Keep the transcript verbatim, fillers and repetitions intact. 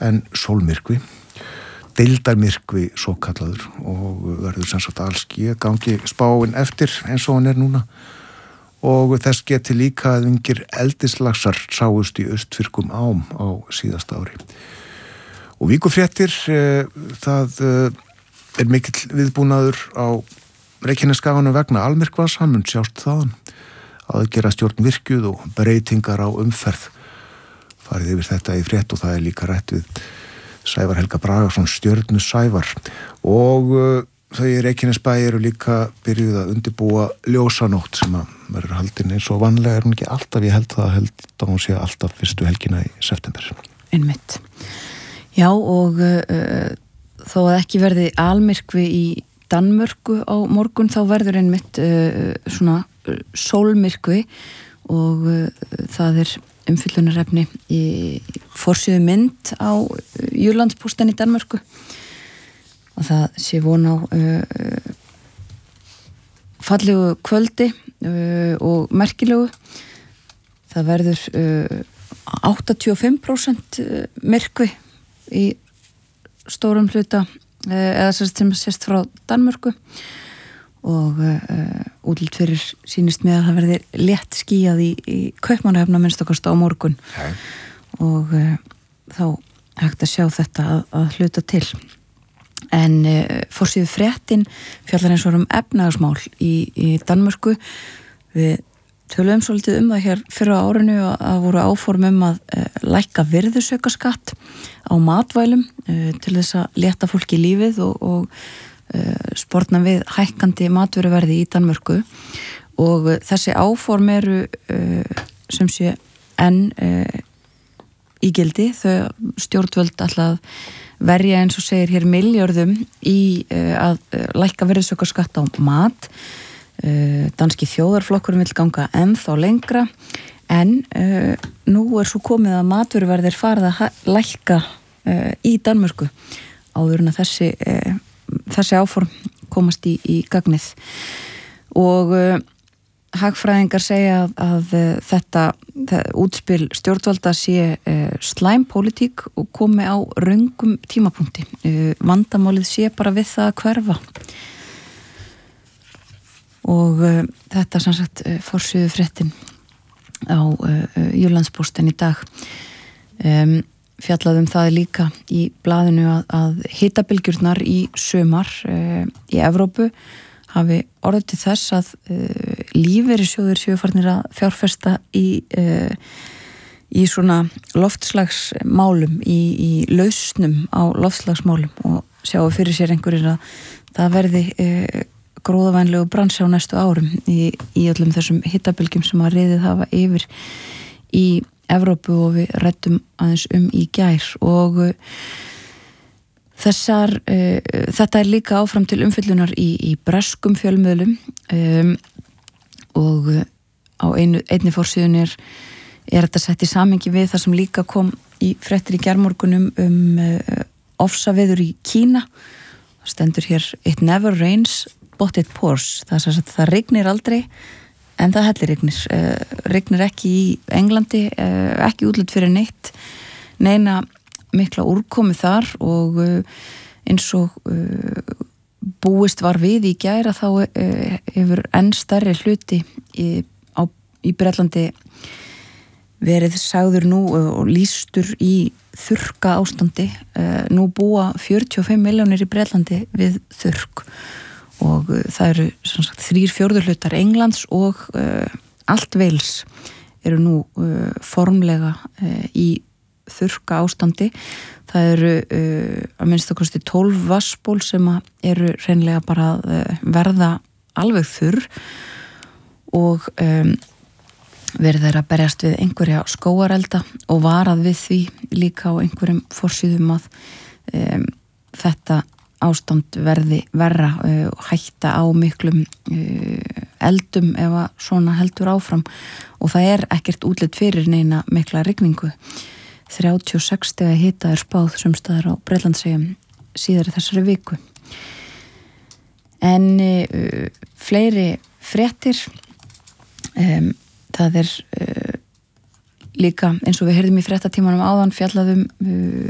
en sólmyrkvi, deildarmyrkvi svo kallaður og verður sem sagt allskýjað gangi spáin eftir eins og hann er núna og þess geti líka að yngir eldislaxar sáust í austfirkum ám á síðasta ári. Og Víkurfréttir, e, það e, er mikill viðbúnaður á Reykjanesskaganum vegna almyrkvans, hann mun sjást þaðan, aðgera stjórn virkjuð og breytingar á umferð. Farið yfir þetta í frétt og það er líka rætt við Sævar Helga Bragason, stjörnu Sævar. Og uh, þau í Reykjanesbæ eru líka byrjuð að undirbúa ljósanótt sem að verður haldin eins og vanlega er hún ekki alltaf, ég held það held að hún sé alltaf fyrstu helgina í september. Einmitt. Já og uh, þó að ekki verði almyrkvi í Danmörku á morgun þá verður einmitt uh, svona uh, sólmyrkvi og uh, það er umfyllunarefni í forsíðu mynd á Jyllandsposten í Danmörku og það sé von á uh, fallegu kvöldi uh, og merkilegu. Það verður uh, áttatíu og fimm prósent myrkvi í stórum hluta uh, eða sem sést frá Danmörku og uh, útlit fyrir sýnist með að það verði létt skýjað í, í Kaupmannahöfn að minnst okkar á morgun okay. og uh, þá hægt að sjá þetta að, að hluta til en uh, forsíðu fréttin fjallar eins og um efnahagsmál í, í Danmörku. Við töluðum svolítið um það hér fyrir á árinu að, að voru áform um að uh, lækka virðisaukaskatt á matvælum uh, til þess að létta fólki lífið og, og sportna við hækkandi matvöruverði í Danmörku og þessi áform eru uh, sem sé enn uh, í gildi. Þau stjórnvöld alltaf verja eins og segir hér milljörðum í uh, að uh, lækka virðisaukaskatt á mat. Uh, danski þjóðarflokkurinn vill ganga ennþá lengra en uh, nú er svo komið að matvöruverðir farið að lækka uh, í Danmörku áður en að þessi uh, þessi áform komast í, í gagnið og uh, hagfræðingar segja að, að uh, þetta, þetta útspil stjórnvalda sé uh, slæm pólitík og komi á röngum tímapunkti. Uh, vandamálið sé bara við það að hverfa og uh, þetta sem sagt uh, forsíðu fréttin á uh, Jyllandsposten í dag. Um, fjallaðum það líka í blaðinu að, að hitabylgjurnar í sumar uh, í Evrópu hafi orðið til þess að uh, lífeyrissjóðir séu farnir að fjárfesta í, uh, í svona loftslagsmálum, í, í lausnum á loftslagsmálum og sjáu fyrir sér einhverjir að það verði uh, gróðavænlegu bransi á næstu árum í, í öllum þessum hitabylgjum sem að riðið hafa yfir í Evrópu og við ræddum aðeins um í gær og uh, þessar, uh, þetta er líka áfram til umfyllunar í, í breskum fjölmiðlum um, og uh, á einu, einni forsíðun er, er þetta sett í samhengi við það sem líka kom í fréttir í gærmorgunum um uh, ofsaveður í Kína. Það stendur hér it never rains but it pours. Það er að það rignir aldrei en það hellir rignir. Uh, rignir ekki í Englandi, uh, ekki útlit fyrir neitt, neina mikla úrkomu þar og uh, eins og uh, búist var við í gæra þá uh, hefur enn stærri hluti í, á, í Bretlandi verið sagður nú uh, og lýstur í þurrka ástandi. Uh, nú búa fjörutíu og fimm milljónir í Bretlandi við þurrk og uh, það eru sem sagt þrír fjórðuhlutar Englands og uh, allt Wales eru nú uh, formlega uh, í þurrka ástandi. Það eru uh, að minnst okkarstu tólf vatnsból sem eru hreinlega bara að uh, verða alveg þurr og um, verið þeir að berjast við einhverja skógarelda og varað við því líka á einhverjum forsíðum að um, þetta ástand verði verra uh, og hætta á miklum uh, eldum ef að svona heldur áfram og það er ekkert útlit fyrir neina mikla rigningu. þrjátíu og sex stiga hita er spáð sumstaðar á Bretlandseyjum síðar í þessari viku. En uh, fleiri fréttir um, það er uh, líka eins og við heyrðum í fréttatímanum áðan fjallaðum uh,